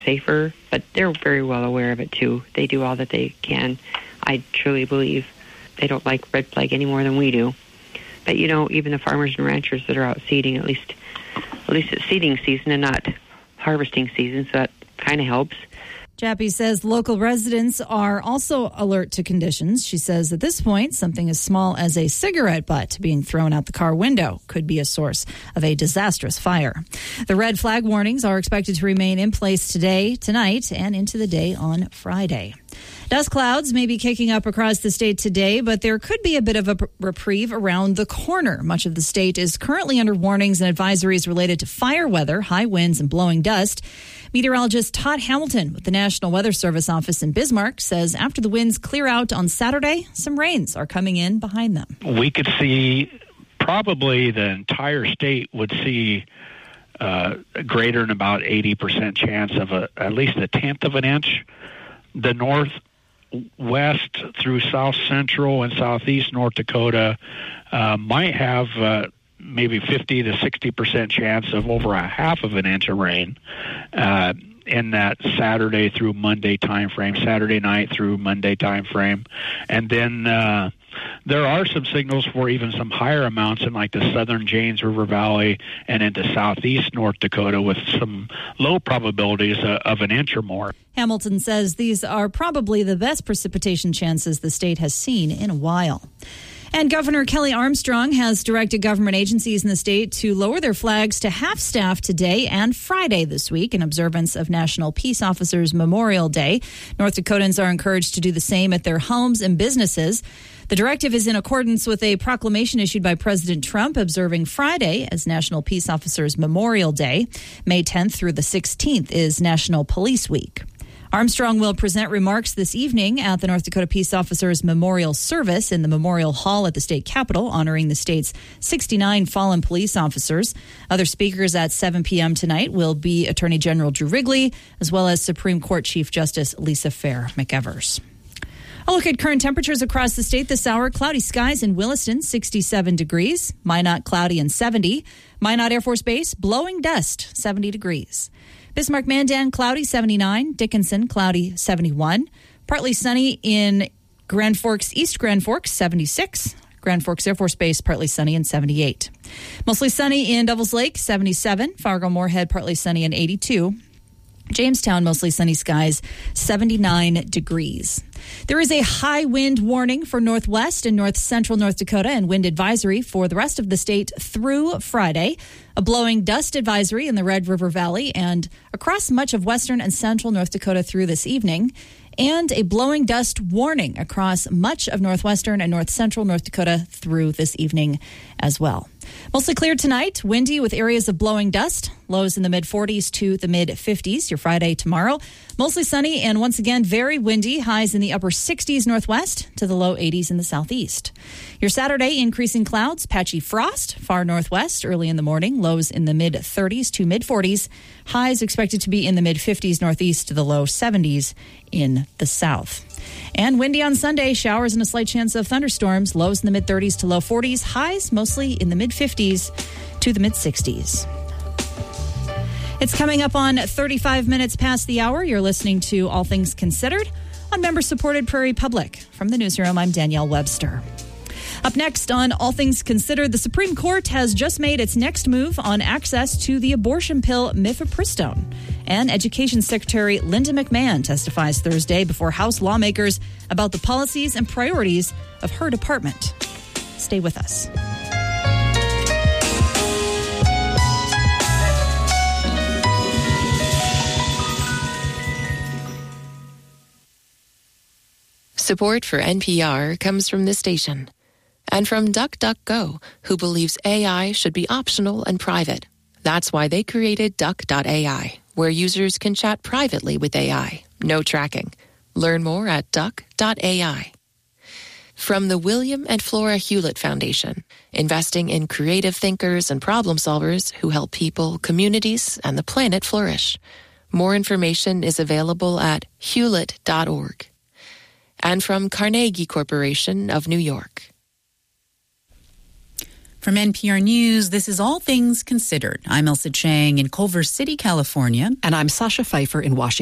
safer, but they're very well aware of it too. They do all that they can. I truly believe they don't like red flag any more than we do. But even the farmers and ranchers that are out seeding, at least it's seeding season and not harvesting season, so that kind of helps. Jappy says local residents are also alert to conditions. She says at this point, something as small as a cigarette butt being thrown out the car window could be a source of a disastrous fire. The red flag warnings are expected to remain in place today, tonight, and into the day on Friday. Dust clouds may be kicking up across the state today, but there could be a bit of a reprieve around the corner. Much of the state is currently under warnings and advisories related to fire weather, high winds, and blowing dust. Meteorologist Todd Hamilton with the National Weather Service office in Bismarck says after the winds clear out on Saturday, some rains are coming in behind them. We could see probably the entire state would see greater than about 80% chance of at least a tenth of an inch. The northwest through south central and southeast North Dakota might have maybe 50 to 60% chance of over a half of an inch of rain in that Saturday through Monday time frame, Saturday night through Monday time frame. And then there are some signals for even some higher amounts in like the southern James River Valley and into southeast North Dakota with some low probabilities of an inch or more. Hamilton says these are probably the best precipitation chances the state has seen in a while. And Governor Kelly Armstrong has directed government agencies in the state to lower their flags to half-staff today and Friday this week in observance of National Peace Officers Memorial Day. North Dakotans are encouraged to do the same at their homes and businesses. The directive is in accordance with a proclamation issued by President Trump observing Friday as National Peace Officers Memorial Day. May 10th through the 16th is National Police Week. Armstrong will present remarks this evening at the North Dakota Peace Officers Memorial Service in the Memorial Hall at the state capitol, honoring the state's 69 fallen police officers. Other speakers at 7 p.m. tonight will be Attorney General Drew Wrigley, as well as Supreme Court Chief Justice Lisa Fair McEvers. A look at current temperatures across the state this hour. Cloudy skies in Williston, 67 degrees. Minot, cloudy and 70. Minot Air Force Base, blowing dust, 70 degrees. Bismarck-Mandan, cloudy, 79. Dickinson, cloudy, 71. Partly sunny in Grand Forks, East Grand Forks, 76. Grand Forks Air Force Base, partly sunny and 78. Mostly sunny in Devils Lake, 77. Fargo-Moorhead, partly sunny and 82. Jamestown, mostly sunny skies, 79 degrees. There is a high wind warning for northwest and north central North Dakota and wind advisory for the rest of the state through Friday. A blowing dust advisory in the Red River Valley and across much of western and central North Dakota through this evening. And a blowing dust warning across much of northwestern and north central North Dakota through this evening as well. Mostly clear tonight, windy with areas of blowing dust, lows in the mid-40s to the mid-50s. Your Friday tomorrow, mostly sunny and once again very windy, highs in the upper 60s northwest to the low 80s in the southeast. Your Saturday, increasing clouds, patchy frost, far northwest early in the morning, lows in the mid-30s to mid-40s, highs expected to be in the mid-50s northeast to the low 70s in the south. And windy on Sunday, showers and a slight chance of thunderstorms, lows in the mid-30s to low 40s, highs mostly in the mid-50s to the mid-60s. It's coming up on 35 minutes past the hour. You're listening to All Things Considered on member-supported Prairie Public. From the newsroom, I'm Danielle Webster. Up next on All Things Considered, the Supreme Court has just made its next move on access to the abortion pill mifepristone. And Education Secretary Linda McMahon testifies Thursday before House lawmakers about the policies and priorities of her department. Stay with us. Support for NPR comes from this station. And from DuckDuckGo, who believes AI should be optional and private. That's why they created Duck.ai, where users can chat privately with AI. No tracking. Learn more at Duck.ai. From the William and Flora Hewlett Foundation, investing in creative thinkers and problem solvers who help people, communities, and the planet flourish. More information is available at hewlett.org. And from Carnegie Corporation of New York. From NPR News, this is All Things Considered. I'm Elsa Chang in Culver City, California. And I'm Sasha Pfeiffer in Washington.